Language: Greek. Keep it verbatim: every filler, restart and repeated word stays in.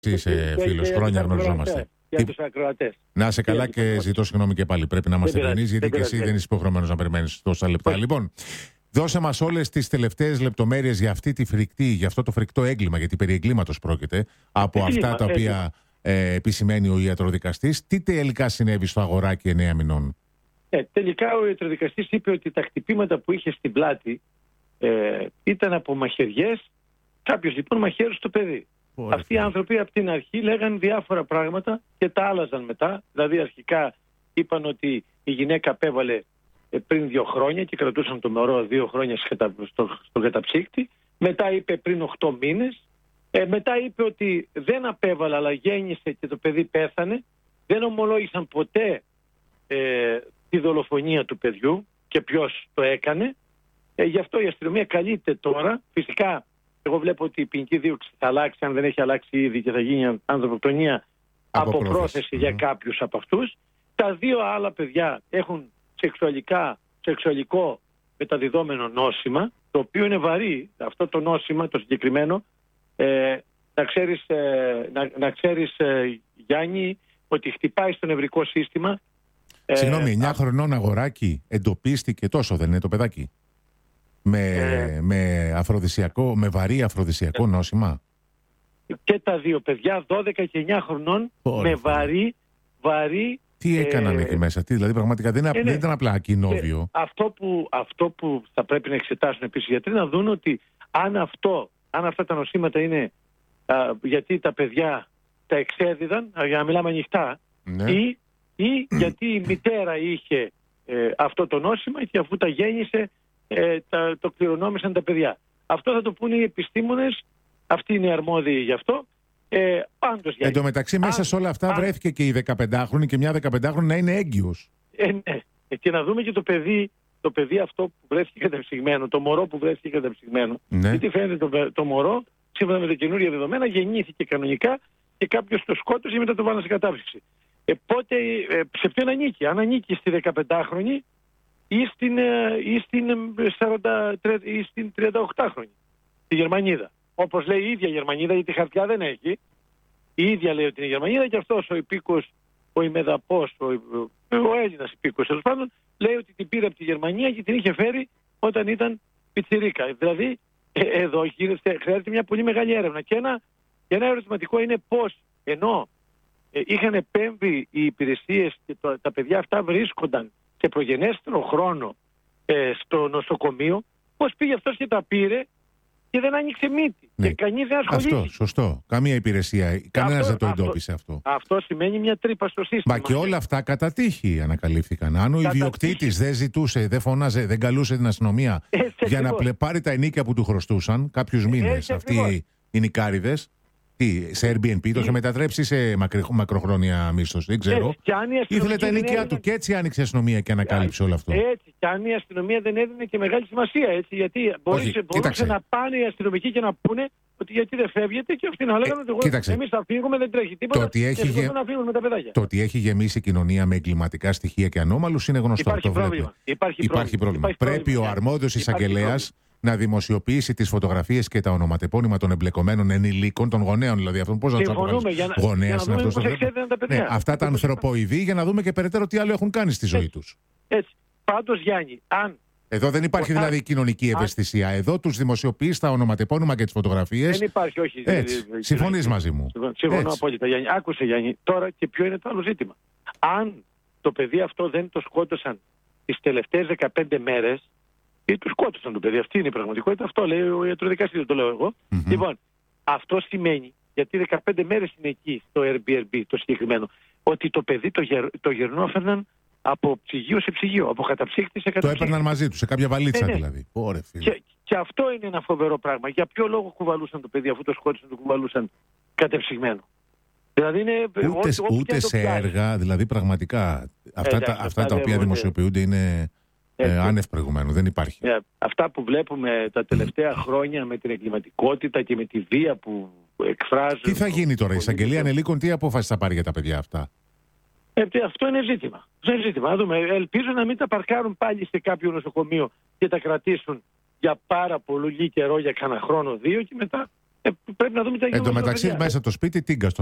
Είσαι φίλος, χρόνια γνωριζόμαστε. Για τους ακροατές. Να είσαι καλά και ζητώ συγγνώμη και πάλι. Πρέπει να είμαστε ευγενείς, γιατί και εσύ δεν είσαι υποχρεωμένος να περιμένεις τόσα λεπτά. Λοιπόν, δώσε μας όλες τις τελευταίες λεπτομέρειες για αυτή τη φρικτή, για αυτό το φρικτό έγκλημα, γιατί περί εγκλήματος πρόκειται, από έγκλημα, αυτά τα οποία ε, επισημαίνει ο ιατροδικαστής. Τι τελικά συνέβη στο αγοράκι εννέα μηνών? Ε, τελικά ο ιατροδικαστής είπε ότι τα χτυπήματα που είχε στην πλάτη ε, ήταν από μαχαιριές. Κάποιος λοιπόν μαχαίρωσε το παιδί. Ωραία. Αυτοί οι άνθρωποι από την αρχή λέγανε διάφορα πράγματα και τα άλλαζαν μετά. Δηλαδή αρχικά είπαν ότι η γυναίκα απέβαλε πριν δύο χρόνια και κρατούσαν το μωρό δύο χρόνια στο, στο καταψύκτη. Μετά είπε πριν οχτώ μήνες. Ε, μετά είπε ότι δεν απέβαλε αλλά γέννησε και το παιδί πέθανε. Δεν ομολόγησαν ποτέ ε, τη δολοφονία του παιδιού και ποιος το έκανε. Ε, γι' αυτό η αστυνομία καλείται τώρα. Φυσικά εγώ βλέπω ότι η ποινική δίωξη θα αλλάξει, αν δεν έχει αλλάξει ήδη, και θα γίνει ανθρωποκτονία από, από πρόθεση mm-hmm. για κάποιους από αυτούς. Τα δύο άλλα παιδιά έχουν σεξουαλικά, σεξουαλικό μεταδιδόμενο νόσημα, το οποίο είναι βαρύ. Αυτό το νόσημα, το συγκεκριμένο, ε, να ξέρεις, ε, να, να ξέρεις ε, Γιάννη, ότι χτυπάει στο νευρικό σύστημα. Συγγνώμη, εννιά ε, χρονών αγοράκι εντοπίστηκε, τόσο δεν είναι το παιδάκι? Με, ε, με, αφροδισιακό, με βαρύ αφροδισιακό ε, νόσημα. Και τα δύο παιδιά, δώδεκα και εννιά χρονών, Ωραία. με βαρύ, βαρύ... Τι έκαναν ε, εκεί μέσα, τι, δηλαδή πραγματικά δεν, ε, δεν ήταν απλά κοινόβιο. Ε, αυτό, που, αυτό που θα πρέπει να εξετάσουν επίσης οι γιατροί, να δουν ότι αν, αυτό, αν αυτά τα νοσήματα είναι α, γιατί τα παιδιά τα εξέδιδαν, για να μιλάμε ανοιχτά, ναι. ή, ή γιατί η μητέρα είχε ε, αυτό το νόσημα και αφού τα γέννησε, Ε, τα, το κληρονόμησαν τα παιδιά. Αυτό θα το πούνε οι επιστήμονες, αυτοί είναι αρμόδιοι γι' αυτό. Ε, πάντως, Εν τω μεταξύ, μέσα αν, σε όλα αυτά αν, βρέθηκε και η δεκαπεντάχρονη και μια δεκαπεντάχρονη να είναι έγκυος. Ε, ναι. Και να δούμε και το παιδί, το παιδί αυτό που βρέθηκε καταψυγμένο, το μωρό που βρέθηκε καταψυγμένο. Ναι. Γιατί φαίνεται το, το μωρό, σύμφωνα με τα καινούργια δεδομένα, γεννήθηκε κανονικά και κάποιος το σκότωσε και μετά το βάλανε σε κατάψυξη. Ε, πότε, ε, σε ποιον ανήκει? Αν ανήκει στη δεκαπεντάχρονη, ή στην, ή στην, σαράντα, ή στην τριανταοκτάχρονη, τη Γερμανίδα. Όπως λέει η ίδια η Γερμανίδα, γιατί χαρτιά δεν έχει. Η ίδια λέει ότι είναι η Γερμανίδα και αυτός ο υπήκος, ο ημεδαπός, ο, ο Έλληνας υπήκος, τέλος πάντων, λέει ότι την πήρε από τη Γερμανία και την είχε φέρει όταν ήταν πιτσιρίκα. Δηλαδή, ε, εδώ γίνεται, χρειάζεται μια πολύ μεγάλη έρευνα. Και ένα, και ένα ερωτηματικό είναι πώς, ενώ ε, είχαν επέμβει οι υπηρεσίες και το, τα παιδιά αυτά βρίσκονταν σε προγενέστερο χρόνο ε, στο νοσοκομείο, πώς πήγε αυτός και τα πήρε και δεν άνοιξε μύτη. Ναι. Και κανείς δεν ασχολήθηκε. Αυτό, σωστό. Καμία υπηρεσία, κανένας δεν το εντόπισε αυτό. αυτό. Αυτό σημαίνει μια τρύπα στο σύστημα. Μα και όλα αυτά κατά τύχη ανακαλύφθηκαν. Αν ο ιδιοκτήτης δεν ζητούσε, δεν φωνάζε, δεν καλούσε την αστυνομία Έτσι, για ακριβώς. να πάρει τα ενίκια που του χρωστούσαν κάποιους μήνες, αυτοί οι νοικάριδες. Τι, σε Airbnb το είχε μετατρέψει σε μακρι, μακροχρόνια μίσθωση, δεν ξέρω. Ήθελε τα ενοικιά του και έτσι άνοιξε η αστυνομία και ανακάλυψε όλο αυτό. Έτσι, και αν η αστυνομία δεν έδινε και μεγάλη σημασία, έτσι, γιατί μπορούσε να πάνε οι αστυνομικοί και να πούνε ότι γιατί δεν φεύγετε και αυτοί να λέγανε ότι εμείς θα φύγουμε, δεν τρέχει τίποτα. Το ότι έχει, γε... να φύγουμε με τα παιδάκια. Το ότι έχει γεμίσει η κοινωνία με εγκληματικά στοιχεία και ανώμαλους είναι γνωστό. Υπάρχει, το πρόβλημα. Υπάρχει, Υπάρχει πρόβλημα. Υπάρχει Πρέπει πρόβλημα. ο αρμόδιος εισαγγελέας να δημοσιοποιήσει τις φωτογραφίες και τα ονοματεπώνυμα των εμπλεκομένων ενηλίκων, των γονέων δηλαδή. Αυτόν πώς να του αποκαλείς? Γονέας είναι αυτός. Ναι, αυτά τα ανθρωποειδή, για να δούμε και περαιτέρω τι άλλο έχουν κάνει στη ζωή τους. Έτσι. Πάντως, Γιάννη, αν. Εδώ δεν υπάρχει δηλαδή κοινωνική ευαισθησία. Εδώ τους δημοσιοποιείς τα ονοματεπώνυμα και τις φωτογραφίες. Δεν υπάρχει, όχι. Έτσι. Συμφωνείς μαζί μου? Συμφωνώ απόλυτα, Γιάννη. Άκουσε, Γιάννη. Τώρα και ποιο είναι το άλλο ζήτημα. Αν το παιδί αυτό δεν το σκότωσαν τις τελευταίες δεκαπέντε μέρες, ή του σκότωσαν το παιδί. Αυτή είναι η πραγματικότητα. Αυτό λέει ο ιατροδικαστής, το λέω εγώ. Mm-hmm. Λοιπόν, αυτό σημαίνει, γιατί δεκαπέντε μέρες είναι εκεί στο Airbnb το συγκεκριμένο, ότι το παιδί το, γερ, το γερνό έφερναν από ψυγείο σε ψυγείο, από καταψύκτη σε καταψύκτη. Το έπαιρναν μαζί του, σε κάποια βαλίτσα ε, ναι. δηλαδή. Ωραία, και, και αυτό είναι ένα φοβερό πράγμα. Για ποιο λόγο κουβαλούσαν το παιδί, αφού το σκότωσαν, το κουβαλούσαν κατεψυγμένο? Δηλαδή είναι, ούτε ό, ούτε σε έργα, δηλαδή πραγματικά αυτά, ε, τα, αυτά, αυτά τα οποία δημοσιοποιούνται είναι ε, άνευ προηγουμένου, δεν υπάρχει. Ε, αυτά που βλέπουμε τα τελευταία χρόνια με την εγκληματικότητα και με τη βία που εκφράζουν. Τι θα γίνει τώρα, η εισαγγελία ανελίκων τι απόφαση θα πάρει για τα παιδιά αυτά? Ε, αυτό είναι ζήτημα. Αυτό είναι ζήτημα. Δούμε. Ελπίζω να μην τα παρκάρουν πάλι σε κάποιο νοσοκομείο και τα κρατήσουν για πάρα πολύ καιρό, για κανένα χρόνο, δύο, και μετά Ε, πρέπει να δούμε τι θα γίνει. Εν τω μεταξύ, μέσα στο σπίτι τίγκα